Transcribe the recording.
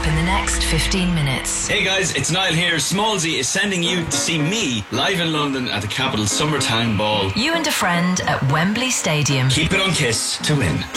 in the next 15 minutes. Hey guys, it's Niall here. Smallsy is sending you to see me live in London at the Capital Summertime Ball. You and a friend at Wembley Stadium. Keep it on Kiss to win.